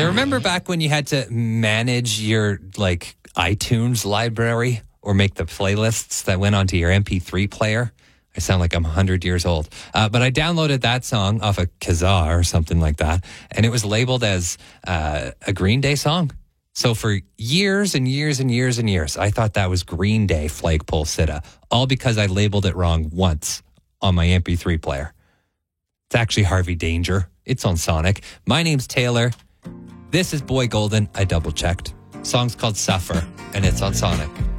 remember back when you had to manage your like iTunes library or make the playlists that went onto your MP3 player? I sound like I'm 100 years old. But I downloaded that song off of Kazaa or something like that, and it was labeled as a Green Day song. So for years and years and years and years, I thought that was Green Day, Flagpole Sitta, all because I labeled it wrong once on my MP3 player. It's actually Harvey Danger. It's on Sonic. My name's Taylor. This is Boy Golden. I double-checked. Song's called Suffer, and it's on Sonic.